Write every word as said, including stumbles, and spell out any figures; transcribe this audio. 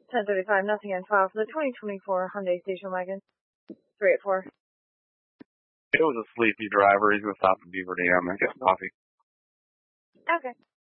ten thirty-five, nothing on file for the twenty twenty-four Hyundai Station Wagon. three eight four. It was a sleepy driver. He's going to stop at Beaver Dam and get coffee. Okay.